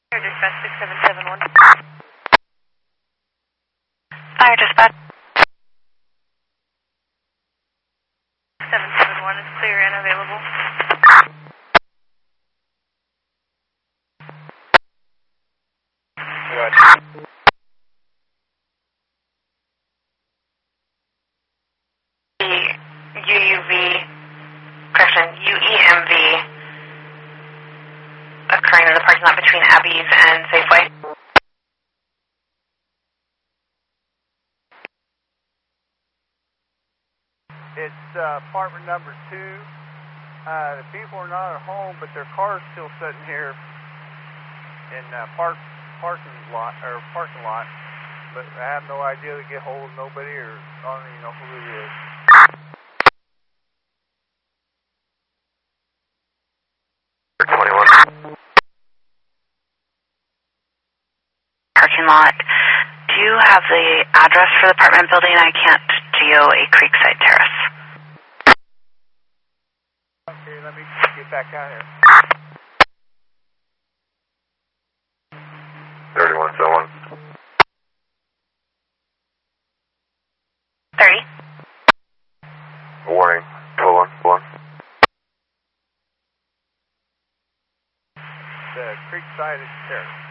Fire dispatch 6771. Fire dispatch. 771 is clear and available. Good. UEMV occurring in the parking lot between Abby's and Safeway. It's apartment number 2. The people are not at home, but their car's still sitting here in parking lot. But I have no idea to get hold of nobody, or I don't even know who it is. Parking lot. Do you have the address for the apartment building? I can't geo a Creekside Terrace. Okay, let me get back out here. 3171. 30. Warning. 12-1. The Creekside Terrace.